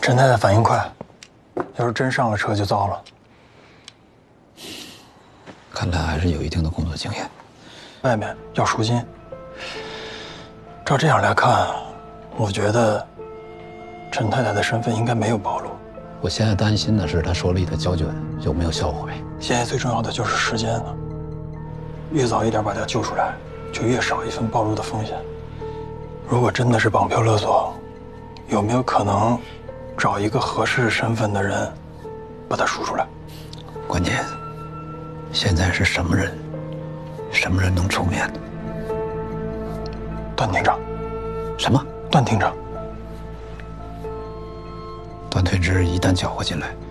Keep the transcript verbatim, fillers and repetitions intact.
陈太太反应快，要是真上了车就糟了。 看来还是有一定的工作经验。 外面要赎金，照这样来看，我觉得陈太太的身份应该没有暴露。 我现在担心的是他手里的胶卷有没有销毁。 现在最重要的就是时间了，越早一点把他救出来，就越少一份暴露的风险。如果真的是绑票勒索，有没有可能找一个合适身份的人把他赎出来？ 关键现在是什么人，什么人能出面的？ 段厅长。 什么？ 段厅长。 段退之一旦搅和进来，